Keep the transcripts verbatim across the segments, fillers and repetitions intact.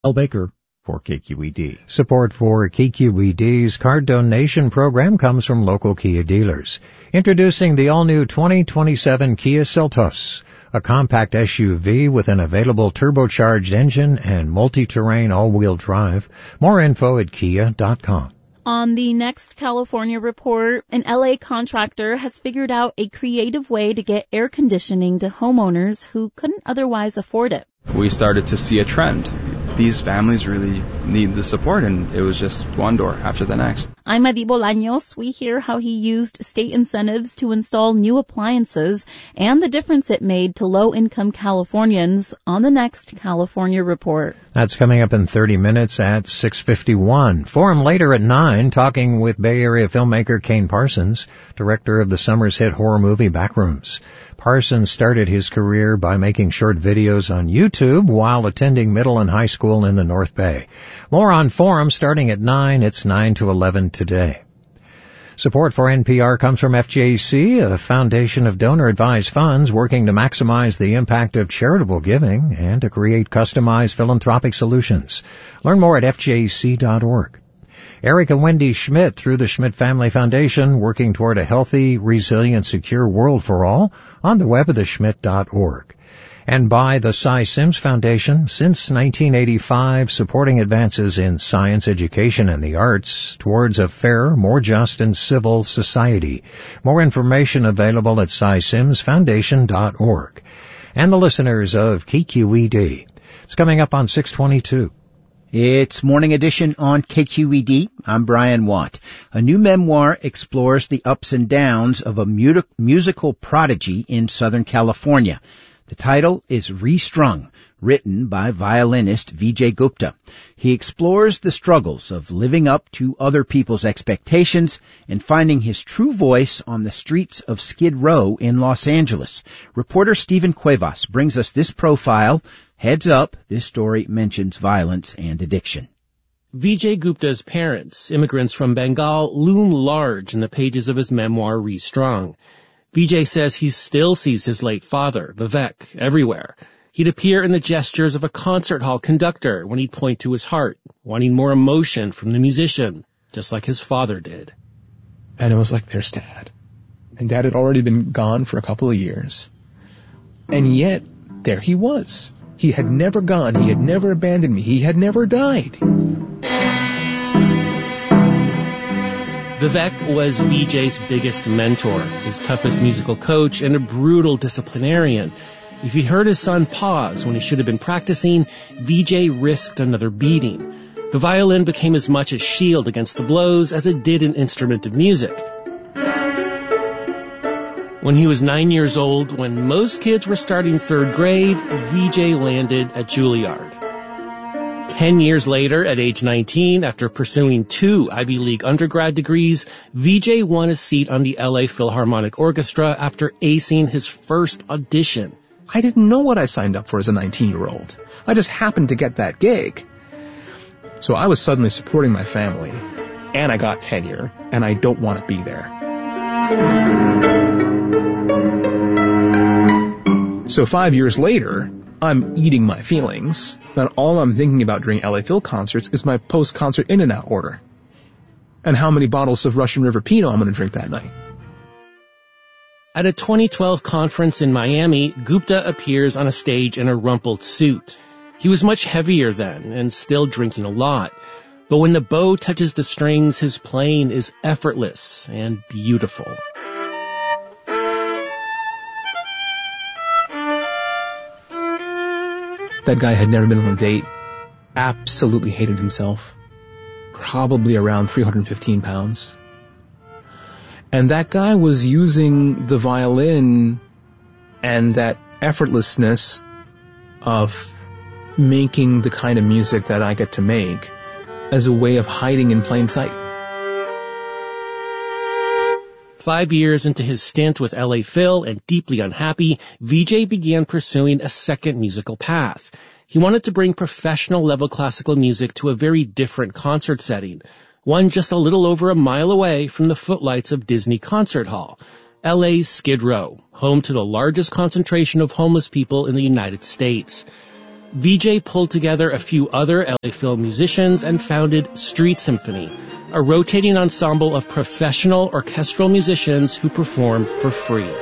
Al Baker for K Q E D. Support for K Q E D's card donation program comes from local Kia dealers. Introducing the all-new twenty twenty-seven Kia Seltos, a compact S U V with an available turbocharged engine and multi-terrain all-wheel drive. More info at kia dot com. On the next California report, an L A contractor has figured out a creative way to get air conditioning to homeowners who couldn't otherwise afford it. We started to see a trend. These families really need the support, and it was just one door after the next. I'm Adi Bolaños. We hear how he used state incentives to install new appliances and the difference it made to low-income Californians on the next California report. That's coming up in thirty minutes at six fifty-one. Forum later at nine, talking with Bay Area filmmaker Kane Parsons, director of the summer's hit horror movie Backrooms. Parsons started his career by making short videos on YouTube while attending middle and high school in the North Bay. More on Forum starting at nine. It's nine to eleven today. Support for N P R comes from F J C, a foundation of donor-advised funds working to maximize the impact of charitable giving and to create customized philanthropic solutions. Learn more at F J C dot org. Eric and Wendy Schmidt, through the Schmidt Family Foundation, working toward a healthy, resilient, secure world for all, on the web at the schmidt dot org. And by the Cy Sims Foundation, since nineteen eighty-five, supporting advances in science, education, and the arts towards a fairer, more just, and civil society. More information available at cy sims foundation dot org. And the listeners of K Q E D. It's coming up on six twenty-two. It's Morning Edition on K Q E D. I'm Brian Watt. A new memoir explores the ups and downs of a mu- musical prodigy in Southern California. The title is Restrung, written by violinist Vijay Gupta. He explores the struggles of living up to other people's expectations and finding his true voice on the streets of Skid Row in Los Angeles. Reporter Stephen Cuevas brings us this profile. Heads up, this story mentions violence and addiction. Vijay Gupta's parents, immigrants from Bengal, loom large in the pages of his memoir, Restrung. Vijay says he still sees his late father, Vivek, everywhere. He'd appear in the gestures of a concert hall conductor when he'd point to his heart, wanting more emotion from the musician, just like his father did. And it was like, there's Dad. And Dad had already been gone for a couple of years. And yet, there he was. He had never gone. He had never abandoned me. He had never died. Vivek was Vijay's biggest mentor, his toughest musical coach, and a brutal disciplinarian. If he heard his son pause when he should have been practicing, Vijay risked another beating. The violin became as much a shield against the blows as it did an instrument of music. When he was nine years old, when most kids were starting third grade, Vijay landed at Juilliard. Ten years later, at age nineteen, after pursuing two Ivy League undergrad degrees, Vijay won a seat on the L A Philharmonic Orchestra after acing his first audition. I didn't know what I signed up for as a nineteen-year-old. I just happened to get that gig. So I was suddenly supporting my family, and I got tenure, and I don't want to be there. So five years later, I'm eating my feelings, then all I'm thinking about during L A Phil concerts is my post-concert In-N-Out order. And how many bottles of Russian River Pinot I'm going to drink that night. At a twenty twelve conference in Miami, Gupta appears on a stage in a rumpled suit. He was much heavier then and still drinking a lot. But when the bow touches the strings, his playing is effortless and beautiful. That guy had never been on a date, absolutely hated himself, probably around three hundred fifteen pounds. And that guy was using the violin and that effortlessness of making the kind of music that I get to make as a way of hiding in plain sight. Five years into his stint with L A Phil and deeply unhappy, Vijay began pursuing a second musical path. He wanted to bring professional-level classical music to a very different concert setting, one just a little over a mile away from the footlights of Disney Concert Hall, L A's Skid Row, home to the largest concentration of homeless people in the United States. V J pulled together a few other L A film musicians and founded Street Symphony, a rotating ensemble of professional orchestral musicians who perform for free.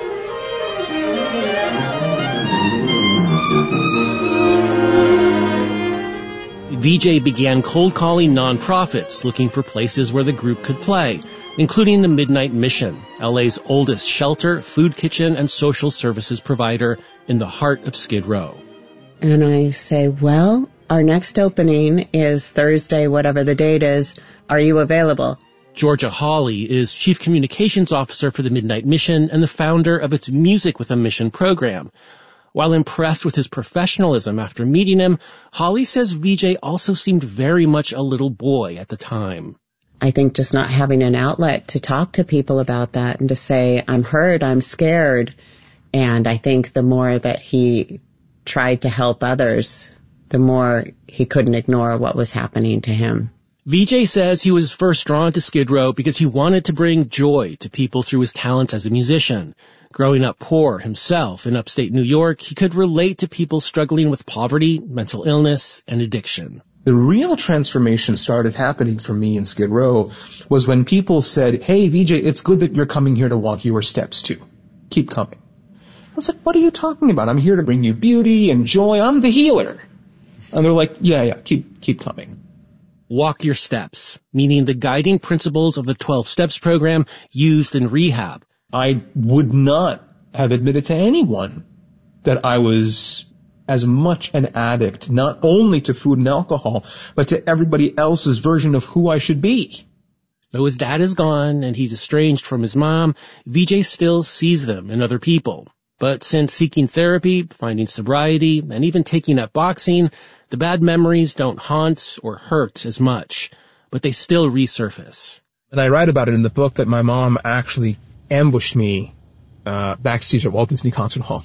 V J began cold calling nonprofits looking for places where the group could play, including the Midnight Mission, L A's oldest shelter, food kitchen, and social services provider in the heart of Skid Row. And I say, well, our next opening is Thursday, whatever the date is. Are you available? Georgia Hawley is Chief Communications Officer for the Midnight Mission and the founder of its Music with a Mission program. While impressed with his professionalism after meeting him, Hawley says V J also seemed very much a little boy at the time. I think just not having an outlet to talk to people about that and to say, I'm hurt, I'm scared. And I think the more that he tried to help others, the more he couldn't ignore what was happening to him. V J says he was first drawn to Skid Row because he wanted to bring joy to people through his talent as a musician. Growing up poor himself in upstate New York, he could relate to people struggling with poverty, mental illness, and addiction. The real transformation started happening for me in Skid Row was when people said, hey, V J, it's good that you're coming here to walk your steps too. Keep coming. I was like, what are you talking about? I'm here to bring you beauty and joy. I'm the healer. And they're like, yeah, yeah, keep keep coming. Walk your steps, meaning the guiding principles of the twelve steps program used in rehab. I would not have admitted to anyone that I was as much an addict, not only to food and alcohol, but to everybody else's version of who I should be. Though his dad is gone and he's estranged from his mom, V J still sees them in other people. But since seeking therapy, finding sobriety, and even taking up boxing, the bad memories don't haunt or hurt as much, but they still resurface. And I write about it in the book that my mom actually ambushed me uh, backstage at Walt Disney Concert Hall.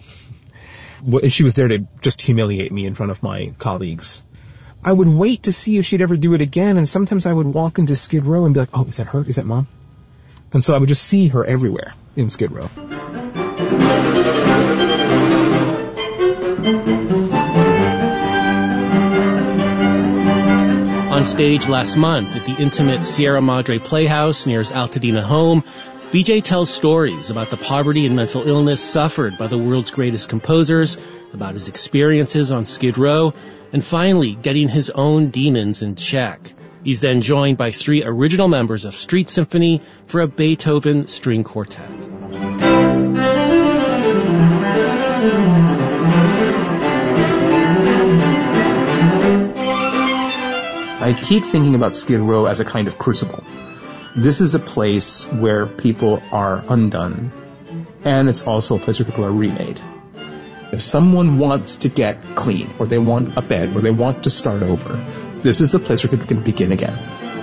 She was there to just humiliate me in front of my colleagues. I would wait to see if she'd ever do it again, and sometimes I would walk into Skid Row and be like, oh, is that her? Is that Mom? And so I would just see her everywhere in Skid Row. On stage last month at the intimate Sierra Madre Playhouse near his Altadena home, V J tells stories about the poverty and mental illness suffered by the world's greatest composers, about his experiences on Skid Row, and finally getting his own demons in check. He's then joined by three original members of Street Symphony for a Beethoven string quartet. I keep thinking about Skid Row as a kind of crucible. This is a place where people are undone, and it's also a place where people are remade. If someone wants to get clean, or they want a bed, or they want to start over, this is the place where people can begin again.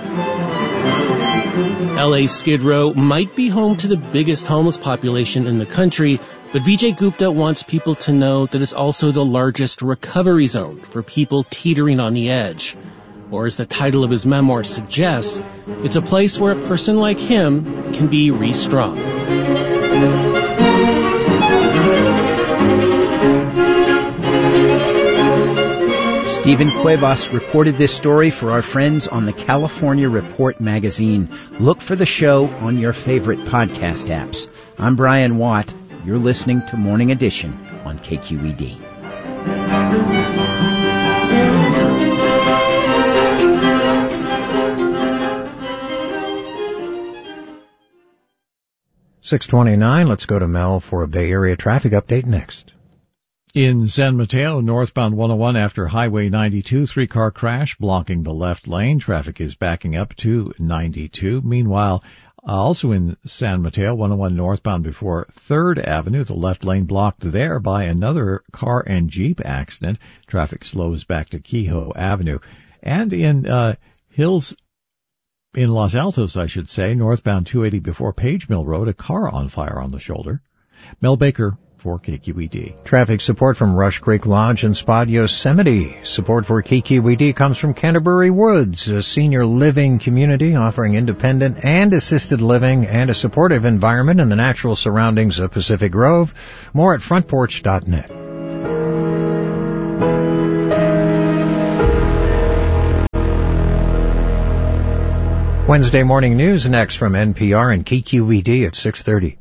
L A Skid Row might be home to the biggest homeless population in the country, but V J Gupta wants people to know that it's also the largest recovery zone for people teetering on the edge. Or as the title of his memoir suggests, it's a place where a person like him can be re-strung. Stephen Cuevas reported this story for our friends on the California Report magazine. Look for the show on your favorite podcast apps. I'm Brian Watt. You're listening to Morning Edition on K Q E D. six twenty-nine, let's go to Mel for a Bay Area traffic update next. In San Mateo, northbound one oh one after Highway ninety-two, three-car crash blocking the left lane. Traffic is backing up to ninety-two. Meanwhile, also in San Mateo, one oh one northbound before third Avenue, the left lane blocked there by another car and Jeep accident. Traffic slows back to Kehoe Avenue. And in uh Hills, in Los Altos, I should say, northbound two eighty before Page Mill Road, a car on fire on the shoulder. Mel Baker for K Q E D. Traffic support from Rush Creek Lodge and Spot Yosemite. Support for K Q E D comes from Canterbury Woods, a senior living community offering independent and assisted living and a supportive environment in the natural surroundings of Pacific Grove. More at front porch dot net. Wednesday morning news next from N P R and K Q E D at six thirty.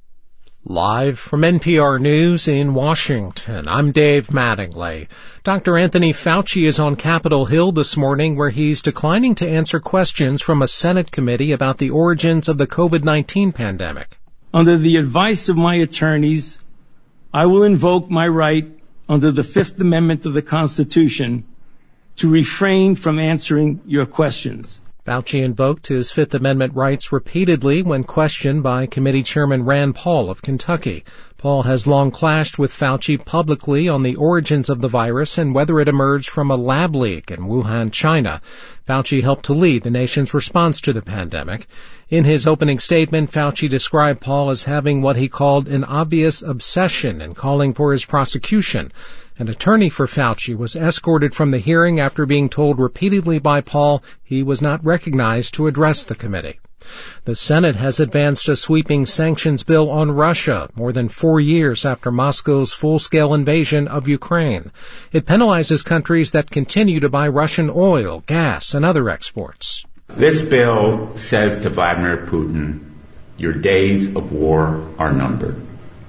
Live from N P R News in Washington, I'm Dave Mattingly. Doctor Anthony Fauci is on Capitol Hill this morning where he's declining to answer questions from a Senate committee about the origins of the COVID nineteen pandemic. Under the advice of my attorneys, I will invoke my right under the Fifth Amendment of the Constitution to refrain from answering your questions. Fauci invoked his Fifth Amendment rights repeatedly when questioned by Committee Chairman Rand Paul of Kentucky. Paul has long clashed with Fauci publicly on the origins of the virus and whether it emerged from a lab leak in Wuhan, China. Fauci helped to lead the nation's response to the pandemic. In his opening statement, Fauci described Paul as having what he called an obvious obsession and calling for his prosecution. An attorney for Fauci was escorted from the hearing after being told repeatedly by Paul he was not recognized to address the committee. The Senate has advanced a sweeping sanctions bill on Russia more than four years after Moscow's full-scale invasion of Ukraine. It penalizes countries that continue to buy Russian oil, gas, and other exports. This bill says to Vladimir Putin, your days of war are numbered.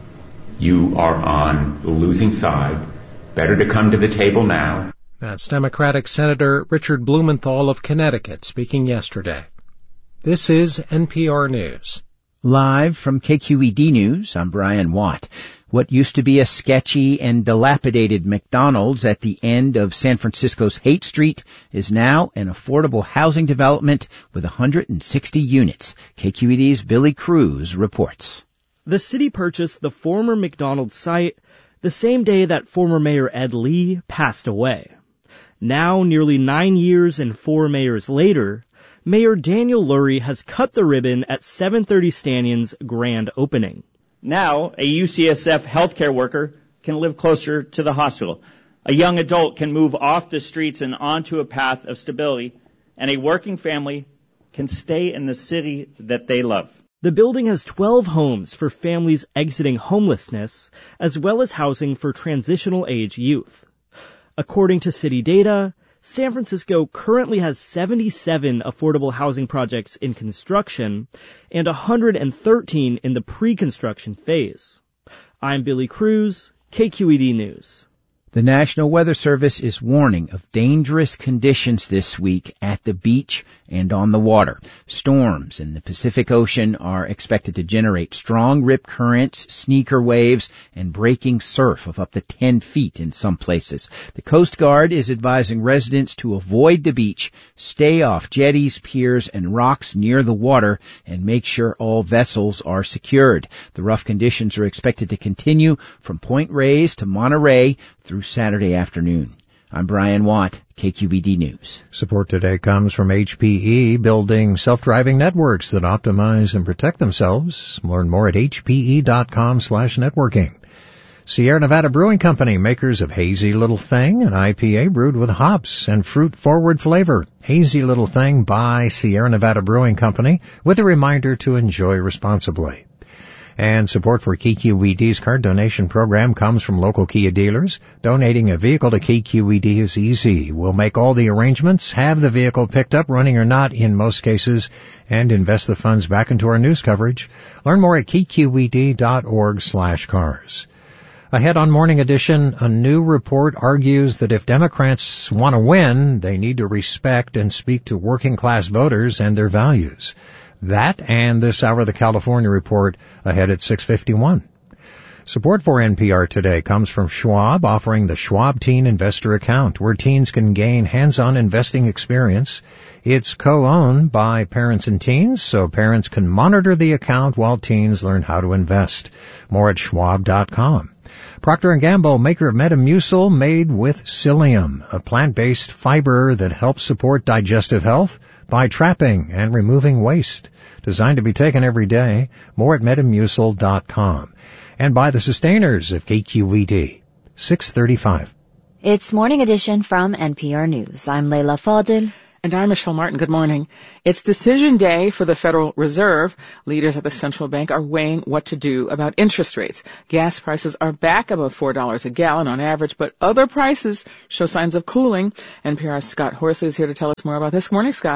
You are on the losing side. Better to come to the table now. That's Democratic Senator Richard Blumenthal of Connecticut speaking yesterday. This is N P R News. Live from K Q E D News, I'm Brian Watt. What used to be a sketchy and dilapidated McDonald's at the end of San Francisco's Haight Street is now an affordable housing development with one hundred sixty units. K Q E D's Billy Cruz reports. The city purchased the former McDonald's site the same day that former Mayor Ed Lee passed away. Now, nearly nine years and four mayors later, Mayor Daniel Lurie has cut the ribbon at seven thirty Stanyon's grand opening. Now, a U C S F healthcare worker can live closer to the hospital. A young adult can move off the streets and onto a path of stability, and a working family can stay in the city that they love. The building has twelve homes for families exiting homelessness, as well as housing for transitional age youth. According to city data, San Francisco currently has seventy-seven affordable housing projects in construction and one hundred thirteen in the pre-construction phase. I'm Billy Cruz, K Q E D News. The National Weather Service is warning of dangerous conditions this week at the beach and on the water. Storms in the Pacific Ocean are expected to generate strong rip currents, sneaker waves, and breaking surf of up to ten feet in some places. The Coast Guard is advising residents to avoid the beach, stay off jetties, piers, and rocks near the water, and make sure all vessels are secured. The rough conditions are expected to continue from Point Reyes to Monterey through Saturday afternoon. I'm Brian Watt, K Q E D News. Support today comes from H P E, building self-driving networks that optimize and protect themselves. Learn more at hpe.com slash networking. Sierra Nevada Brewing Company, makers of Hazy Little Thing, an I P A brewed with hops and fruit-forward flavor. Hazy Little Thing by Sierra Nevada Brewing Company, with a reminder to enjoy responsibly. And support for K Q E D's card donation program comes from local Kia dealers. Donating a vehicle to K Q E D is easy. We'll make all the arrangements, have the vehicle picked up, running or not in most cases, and invest the funds back into our news coverage. Learn more at k q e d dot org slash cars. Ahead on Morning Edition, a new report argues that if Democrats want to win, they need to respect and speak to working-class voters and their values. That and this hour of the California Report ahead at six fifty-one. Support for N P R Today comes from Schwab, offering the Schwab Teen Investor Account, where teens can gain hands-on investing experience. It's co-owned by parents and teens, so parents can monitor the account while teens learn how to invest. More at schwab dot com. Procter and Gamble, maker of Metamucil, made with psyllium, a plant-based fiber that helps support digestive health by trapping and removing waste. Designed to be taken every day. More at metamucil dot com. And by the sustainers of K Q E D. six thirty-five. It's Morning Edition from N P R News. I'm Leila Fadil. And I'm Michelle Martin. Good morning. It's decision day for the Federal Reserve. Leaders at the central bank are weighing what to do about interest rates. Gas prices are back above four dollars a gallon on average, but other prices show signs of cooling. N P R's Scott Horsley is here to tell us more about this. Good morning, Scott.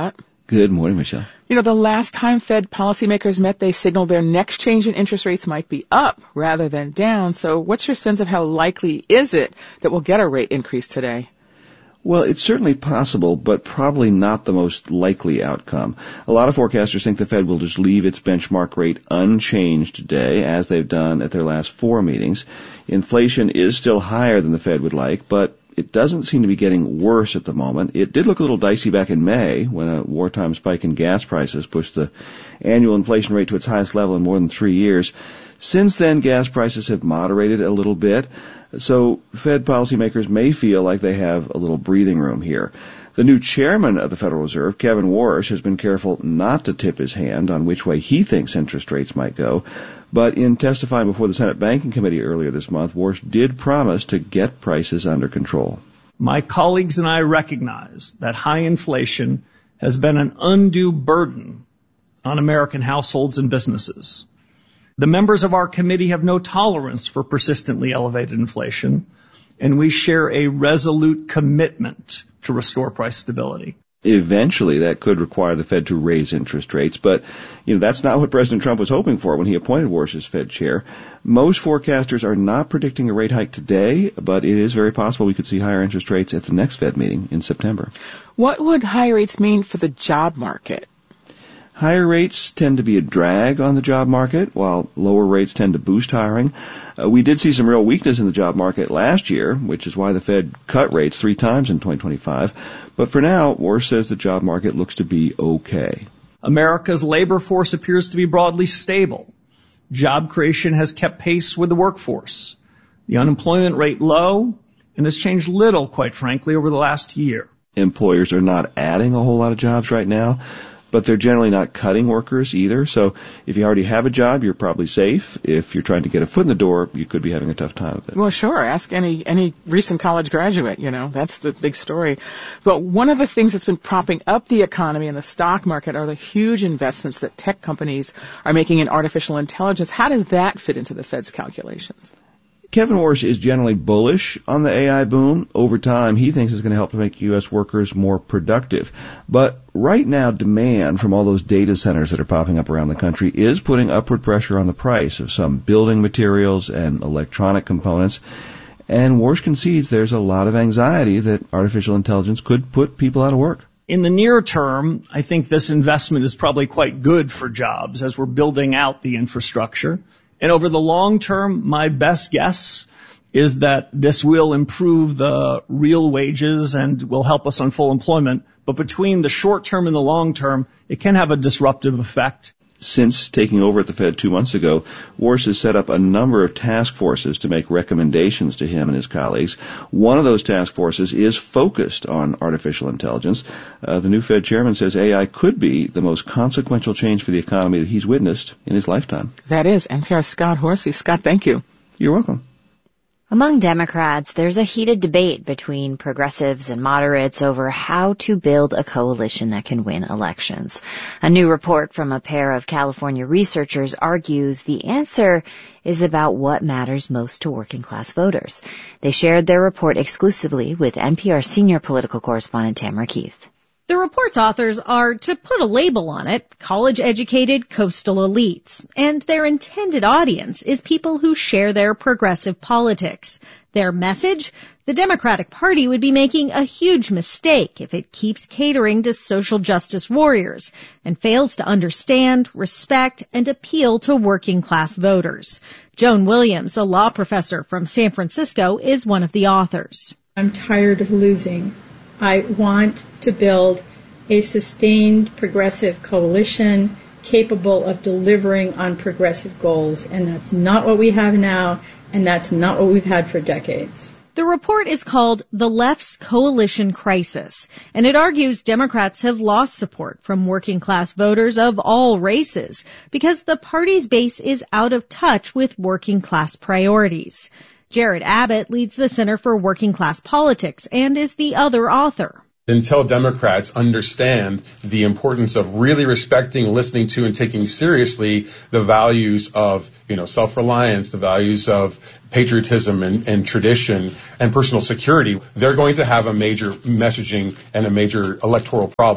Good morning, Michelle. You know, the last time Fed policymakers met, they signaled their next change in interest rates might be up rather than down. So what's your sense of how likely is it that we'll get a rate increase today? Well, it's certainly possible, but probably not the most likely outcome. A lot of forecasters think the Fed will just leave its benchmark rate unchanged today, as they've done at their last four meetings. Inflation is still higher than the Fed would like, but it doesn't seem to be getting worse at the moment. It did look a little dicey back in May when a wartime spike in gas prices pushed the annual inflation rate to its highest level in more than three years. Since then, gas prices have moderated a little bit, so Fed policymakers may feel like they have a little breathing room here. The new chairman of the Federal Reserve, Kevin Warsh, has been careful not to tip his hand on which way he thinks interest rates might go. But in testifying before the Senate Banking Committee earlier this month, Warsh did promise to get prices under control. My colleagues and I recognize that high inflation has been an undue burden on American households and businesses. The members of our committee have no tolerance for persistently elevated inflation, and we share a resolute commitment to restore price stability. Eventually, that could require the Fed to raise interest rates, but you know that's not what President Trump was hoping for when he appointed Warsh as Fed chair. Most forecasters are not predicting a rate hike today, but it is very possible we could see higher interest rates at the next Fed meeting in September. What would higher rates mean for the job market? Higher rates tend to be a drag on the job market, while lower rates tend to boost hiring. Uh, we did see some real weakness in the job market last year, which is why the Fed cut rates three times in twenty twenty-five. But for now, Warsh says the job market looks to be okay. America's labor force appears to be broadly stable. Job creation has kept pace with the workforce. The unemployment rate low, and has changed little, quite frankly, over the last year. Employers are not adding a whole lot of jobs right now, but they're generally not cutting workers either. So if you already have a job, you're probably safe. If you're trying to get a foot in the door, you could be having a tough time with it. Well, sure. Ask any any recent college graduate, you know. That's the big story. But one of the things that's been propping up the economy and the stock market are the huge investments that tech companies are making in artificial intelligence. How does that fit into the Fed's calculations? Kevin Warsh is generally bullish on the A I boom. Over time, he thinks it's going to help to make U S workers more productive. But right now, demand from all those data centers that are popping up around the country is putting upward pressure on the price of some building materials and electronic components. And Warsh concedes there's a lot of anxiety that artificial intelligence could put people out of work. In the near term, I think this investment is probably quite good for jobs as we're building out the infrastructure. And over the long term, my best guess is that this will improve the real wages and will help us on full employment. But between the short term and the long term, it can have a disruptive effect. Since taking over at the Fed two months ago, Warsh has set up a number of task forces to make recommendations to him and his colleagues. One of those task forces is focused on artificial intelligence. Uh, the new Fed chairman says A I could be the most consequential change for the economy that he's witnessed in his lifetime. That is N P R's Scott Horsey. Scott, thank you. You're welcome. Among Democrats, there's a heated debate between progressives and moderates over how to build a coalition that can win elections. A new report from a pair of California researchers argues the answer is about what matters most to working-class voters. They shared their report exclusively with N P R senior political correspondent Tamara Keith. The report's authors are, to put a label on it, college-educated coastal elites, and their intended audience is people who share their progressive politics. Their message? The Democratic Party would be making a huge mistake if it keeps catering to social justice warriors and fails to understand, respect, and appeal to working-class voters. Joan Williams, a law professor from San Francisco, is one of the authors. I'm tired of losing. I want to build a sustained progressive coalition capable of delivering on progressive goals, and that's not what we have now, and that's not what we've had for decades. The report is called The Left's Coalition Crisis, and it argues Democrats have lost support from working-class voters of all races because the party's base is out of touch with working-class priorities. Jared Abbott leads the Center for Working Class Politics and is the other author. Until Democrats understand the importance of really respecting, listening to, and taking seriously the values of, you know, self-reliance, the values of patriotism and, and tradition and personal security, they're going to have a major messaging and a major electoral problem.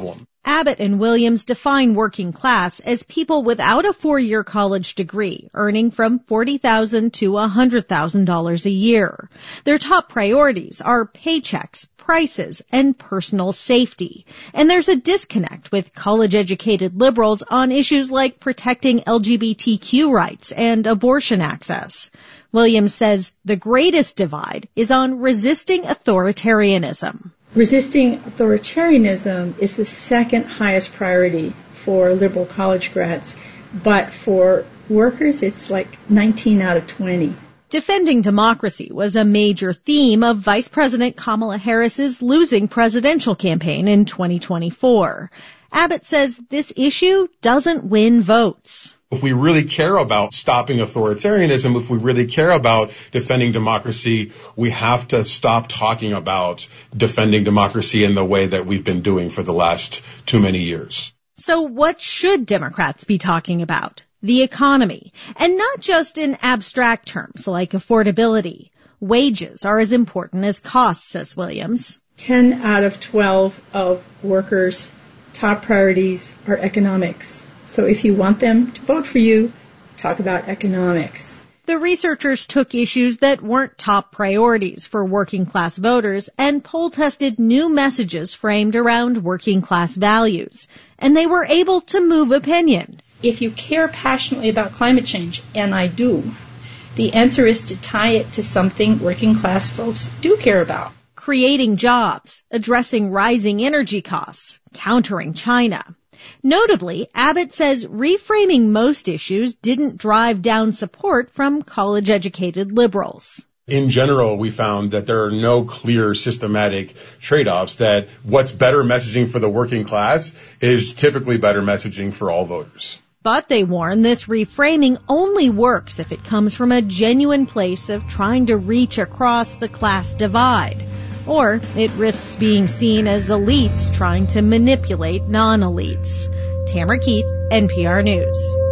Abbott and Williams define working class as people without a four-year college degree, earning from forty thousand dollars to one hundred thousand dollars a year. Their top priorities are paychecks, prices, and personal safety. And there's a disconnect with college-educated liberals on issues like protecting L G B T Q rights and abortion access. Williams says the greatest divide is on resisting authoritarianism. Resisting authoritarianism is the second highest priority for liberal college grads, but for workers, it's like nineteen out of twenty. Defending democracy was a major theme of Vice President Kamala Harris's losing presidential campaign in twenty twenty-four. Abbott says this issue doesn't win votes. If we really care about stopping authoritarianism, if we really care about defending democracy, we have to stop talking about defending democracy in the way that we've been doing for the last too many years. So what should Democrats be talking about? The economy. And not just in abstract terms like affordability. Wages are as important as costs, says Williams. ten out of twelve of workers' top priorities are economics. So if you want them to vote for you, talk about economics. The researchers took issues that weren't top priorities for working class voters and poll tested new messages framed around working class values. And they were able to move opinion. If you care passionately about climate change, and I do, the answer is to tie it to something working class folks do care about. Creating jobs, addressing rising energy costs, countering China. Notably, Abbott says reframing most issues didn't drive down support from college-educated liberals. In general, we found that there are no clear systematic trade-offs, that what's better messaging for the working class is typically better messaging for all voters. But they warn this reframing only works if it comes from a genuine place of trying to reach across the class divide. Or it risks being seen as elites trying to manipulate non-elites. Tamara Keith, N P R News.